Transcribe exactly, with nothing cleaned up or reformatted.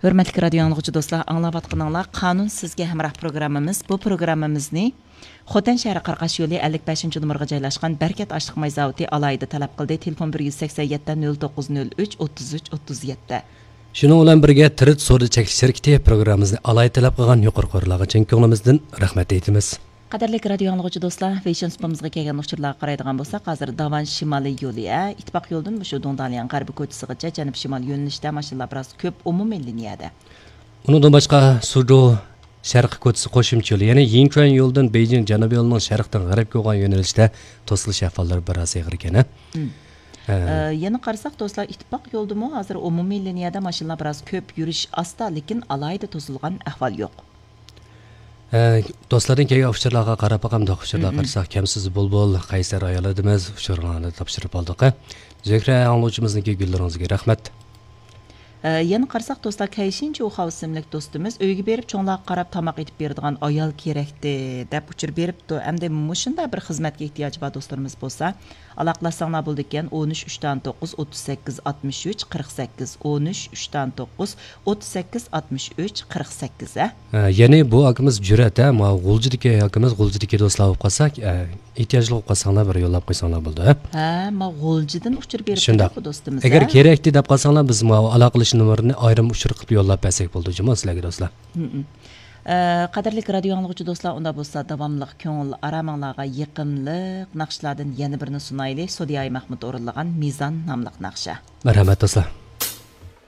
Hörmətli radio anlıqçı dostlar, anlavatqınlar Qanun sizge həmrah programımız. Bu programımızı Xotan şəhəri Qarqaş yolu ellik beshinchi numaraga joylashgan Berkat Açlıq may zavodi alayida talab qildi. Telefon bir yuz sakson yetti nol to'qqiz nol uch o'ttiz uch o'ttiz yetti. Şunun bilan birga Tirit Soda Çekiş şirketi programımızı alay talab qilgan yuqori qo'rlarga chin ko'nglimizdan rahmat aytamiz. Qadrli radio anlıqçı dostlar, Vision spamımızga kelgan uçurlarga qaraydigan bo'lsak, hozir Davan shimoliy yo'li, ittifoq yo'ldan shu Dongdaliyan g'arbiy ko'chasigacha janub shimol yo'nalishda mashinalar biroz ko'p umumiy liniyada. Undan boshqa Sudo Sharq ko'chasi qo'shimcha yo'li, ya'ni Yingchuan yo'ldan Beijing janubiy yo'lining sharqdan g'arbga bo'lgan yo'nalishda to'silish ahvollari biroz og'ir ekan. Yana qarasak do'stlar, ittifoq yo'ldimi hozir umumiy liniyada mashinalar biroz ko'p yurish asta, lekin alayda to'silgan ahvol yo'q. Do'stlarning kelgan uchurlarga qarab ham do'qishlar qarasak, kamsiz bulbul Qaysar ayoladimiz uchurlarni topshirib oldik. Zikra angluvchimizniki gullaringizga rahmat. Yana qarasak do'stlar, Kayshinchi xavfsizlik do'stimiz uyga berib cho'nglarga qarab tamoq etib beradigan ayol kerakdi deb uchur beribdi. Hamda mushunda bir xizmatga ehtiyoji bor do'stlarimiz bo'lsa, aloqalashsanglar bo'ldi ekan o'n uch uchdan to'qqiz o'ttiz sakkiz oltmish uch qirq sakkiz o'n uch uchdan to'qqiz o'ttiz sakkiz oltmish uch qirq sakkiz. Ya'ni bu akimiz jur'at-a, ma G'uljidagi akimiz G'uljidagi do'stlar bo'lib qolsak, ehtiyojli bo'lib qolsanglar bir yo'llab qo'ysanglar bo'ldi. Ha, ma G'uljidan uchur berib bu do'stimiz. Agar kerakdi deb qolsanglar biz ma aloqalash numarini ayrim uchur qilib yo'llab bersak bo'ldi, juma sizlarga do'stlar. Qadrli radio anlıqçı dostlar, unda bo'lsa davomli ko'ngil aramanglarga yiqimliq naqshlardan yana birini sunaylik. Sudiyay Mahmud o'rinlagan Mizon nomli naqsha. Marhamat do'stlar.